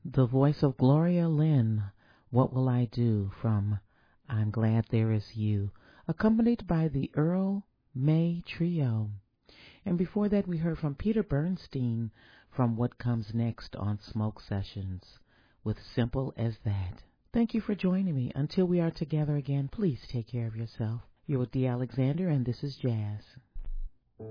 The voice of Gloria Lynn, What Will I Do, from I'm Glad There Is You, accompanied by the Earl May Trio. And before that, we heard from Peter Bernstein from What Comes Next on Smoke Sessions with Simple as That. Thank you for joining me. Until we are together again, please take care of yourself. You're with Dee Alexander, and this is Jazz.